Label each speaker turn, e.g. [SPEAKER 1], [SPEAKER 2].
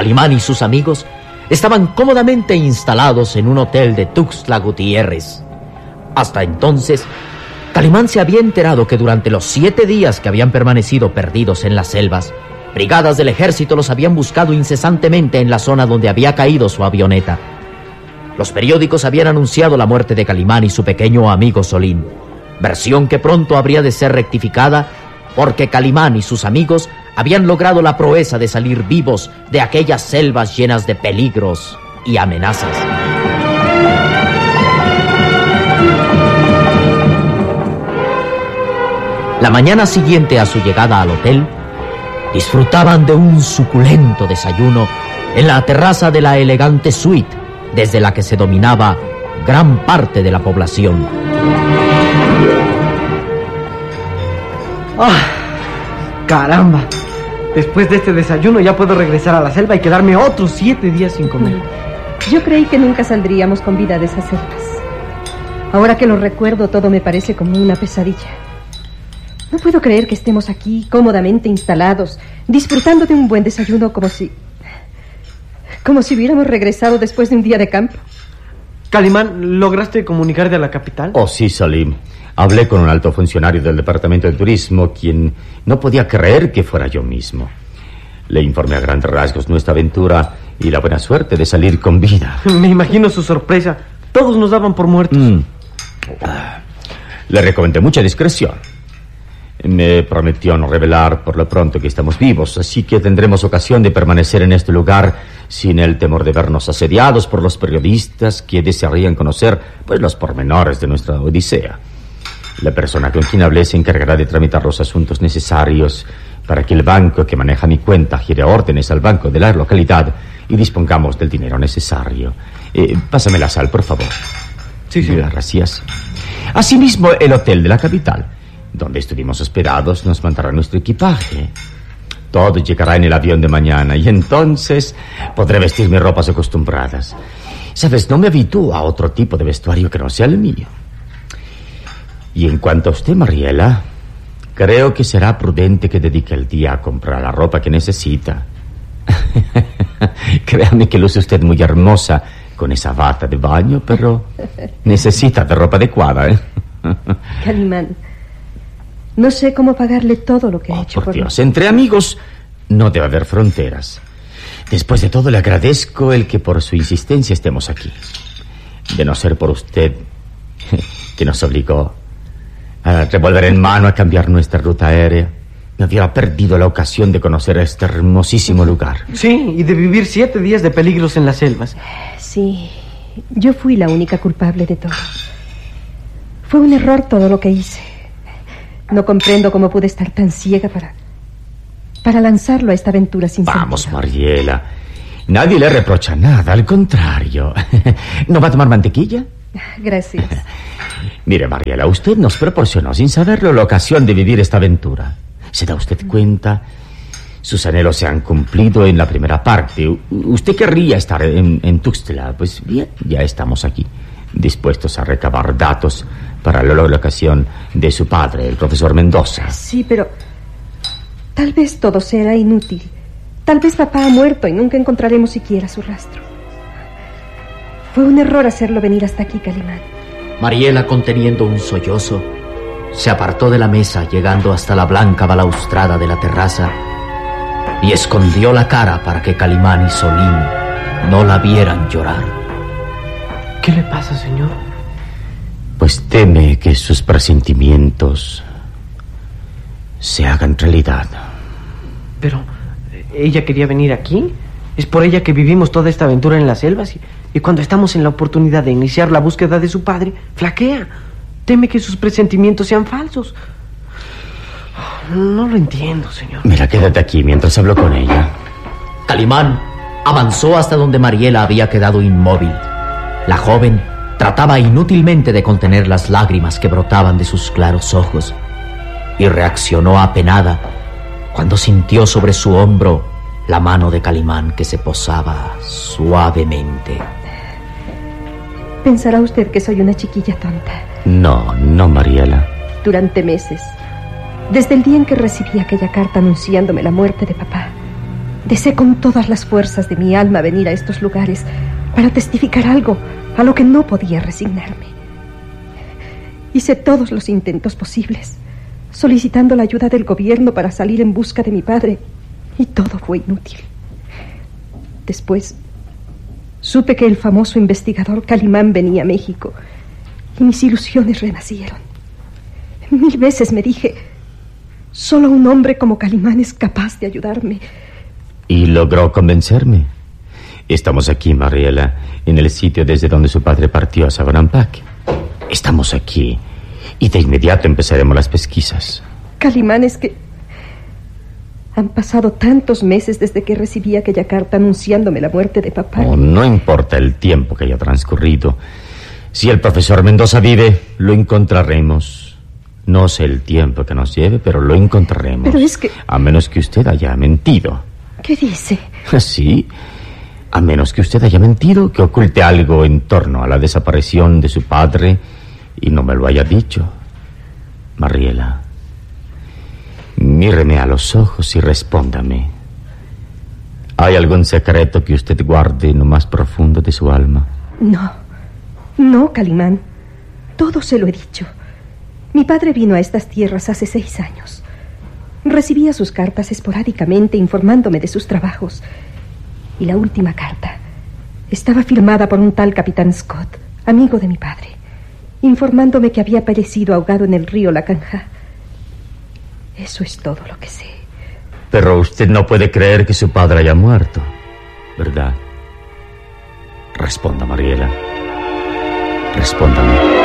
[SPEAKER 1] Calimán y sus amigos estaban cómodamente instalados en un hotel de Tuxtla Gutiérrez. Hasta entonces, Calimán se había enterado que durante los 7 días que habían permanecido perdidos en las selvas, brigadas del ejército los habían buscado incesantemente en la zona donde había caído su avioneta. Los periódicos habían anunciado la muerte de Calimán y su pequeño amigo Solín, versión que pronto habría de ser rectificada porque Calimán y sus amigos habían logrado la proeza de salir vivos de aquellas selvas llenas de peligros y amenazas. La mañana siguiente a su llegada al hotel, disfrutaban de un suculento desayuno en la terraza de la elegante suite, desde la que se dominaba gran parte de la población.
[SPEAKER 2] ¡Ah! ¡Caramba! Después de este desayuno ya puedo regresar a la selva y quedarme otros 7 días sin comer.
[SPEAKER 3] Yo creí que nunca saldríamos con vida de esas selvas. Ahora que lo recuerdo, todo me parece como una pesadilla. No puedo creer que estemos aquí cómodamente instalados, disfrutando de un buen desayuno como si hubiéramos regresado después de un día de campo.
[SPEAKER 2] Calimán, ¿lograste comunicarte a la capital?
[SPEAKER 4] Oh, sí, Salim. Hablé con un alto funcionario del Departamento de Turismo, quien no podía creer que fuera yo mismo. Le informé a grandes rasgos nuestra aventura y la buena suerte de salir con vida.
[SPEAKER 2] Me imagino su sorpresa. Todos nos daban por muertos.
[SPEAKER 4] Le recomendé mucha discreción. Me prometió no revelar por lo pronto que estamos vivos, así que tendremos ocasión de permanecer en este lugar sin el temor de vernos asediados por los periodistas que desearían conocer, pues, los pormenores de nuestra odisea. La persona con quien hablé se encargará de tramitar los asuntos necesarios para que el banco que maneja mi cuenta gire órdenes al banco de la localidad y dispongamos del dinero necesario. Pásame la sal, por favor.
[SPEAKER 2] Sí.
[SPEAKER 4] Gracias. Asimismo, el hotel de la capital, donde estuvimos hospedados, nos mandará nuestro equipaje. Todo llegará en el avión de mañana y entonces podré vestir mis ropas acostumbradas. Sabes, no me habitúo a otro tipo de vestuario que no sea el mío. Y en cuanto a usted, Mariela, creo que será prudente que dedique el día a comprar la ropa que necesita. Créame que luce usted muy hermosa con esa bata de baño, pero necesita de ropa adecuada, ¿eh?
[SPEAKER 3] Calimán, no sé cómo pagarle todo lo que ha hecho
[SPEAKER 4] por Dios, entre amigos no debe haber fronteras. Después de todo, le agradezco el que por su insistencia estemos aquí. De no ser por usted, que nos obligó a revolver en mano a cambiar nuestra ruta aérea, me hubiera perdido la ocasión de conocer este hermosísimo lugar.
[SPEAKER 2] Sí, y de vivir 7 días de peligros en las selvas.
[SPEAKER 3] Sí, yo fui la única culpable de todo. Fue un error todo lo que hice. No comprendo cómo pude estar tan ciega para lanzarlo a esta aventura sin sentido.
[SPEAKER 4] Vamos, Mariela, nadie le reprocha nada, al contrario. ¿No va a tomar mantequilla?
[SPEAKER 3] Gracias.
[SPEAKER 4] Mire, Mariela, usted nos proporcionó, sin saberlo, la ocasión de vivir esta aventura. ¿Se da usted cuenta? Sus anhelos se han cumplido en la primera parte. Usted querría estar en Tuxtla. Pues bien, ya estamos aquí, dispuestos a recabar datos para la locación de su padre, el profesor Mendoza.
[SPEAKER 3] Sí, pero tal vez todo será inútil. Tal vez papá ha muerto y nunca encontraremos siquiera su rastro. Fue un error hacerlo venir hasta aquí, Calimán.
[SPEAKER 1] Mariela, conteniendo un sollozo, se apartó de la mesa, llegando hasta la blanca balaustrada de la terraza, y escondió la cara para que Calimán y Solín no la vieran llorar.
[SPEAKER 2] ¿Qué le pasa, señor?
[SPEAKER 4] Pues teme que sus presentimientos se hagan realidad.
[SPEAKER 2] Pero, ¿ella quería venir aquí? Es por ella que vivimos toda esta aventura en las selvas y cuando estamos en la oportunidad de iniciar la búsqueda de su padre, flaquea. Teme que sus presentimientos sean falsos. No lo entiendo, señor.
[SPEAKER 4] Mira, quédate aquí mientras hablo con ella.
[SPEAKER 1] Calimán avanzó hasta donde Mariela había quedado inmóvil. La joven trataba inútilmente de contener las lágrimas que brotaban de sus claros ojos y reaccionó apenada cuando sintió sobre su hombro la mano de Calimán que se posaba suavemente.
[SPEAKER 3] Pensará usted que soy una chiquilla tonta.
[SPEAKER 4] No, Mariela.
[SPEAKER 3] Durante meses, desde el día en que recibí aquella carta anunciándome la muerte de papá, Deseé con todas las fuerzas de mi alma venir a estos lugares para testificar algo a lo que no podía resignarme. Hice todos los intentos posibles, solicitando la ayuda del gobierno para salir en busca de mi padre, y todo fue inútil. Después, supe que el famoso investigador Calimán venía a México, y mis ilusiones renacieron. 1000 veces me dije, solo un hombre como Calimán es capaz de ayudarme.
[SPEAKER 4] ¿Y logró convencerme? Estamos aquí, Mariela, en el sitio desde donde su padre partió a Sabanampak. Estamos aquí y de inmediato empezaremos las pesquisas.
[SPEAKER 3] Calimán, es que han pasado tantos meses desde que recibí aquella carta anunciándome la muerte de papá.
[SPEAKER 4] Oh, no importa el tiempo que haya transcurrido. Si el profesor Mendoza vive, lo encontraremos. No sé el tiempo que nos lleve, pero lo encontraremos.
[SPEAKER 3] Pero es que...
[SPEAKER 4] A menos que usted haya mentido.
[SPEAKER 3] ¿Qué dice?
[SPEAKER 4] Sí, a menos que usted haya mentido, que oculte algo en torno a la desaparición de su padre y no me lo haya dicho. Mariela, míreme a los ojos y respóndame. ¿Hay algún secreto que usted guarde en lo más profundo de su alma?
[SPEAKER 3] No, Calimán. Todo se lo he dicho. Mi padre vino a estas tierras hace 6 años. Recibía sus cartas esporádicamente informándome de sus trabajos. Y la última carta estaba firmada por un tal capitán Scott, amigo de mi padre, informándome que había perecido ahogado en el río Lacanja. Eso es todo lo que sé.
[SPEAKER 4] Pero usted no puede creer que su padre haya muerto, ¿verdad? Responda, Mariela. Respóndame.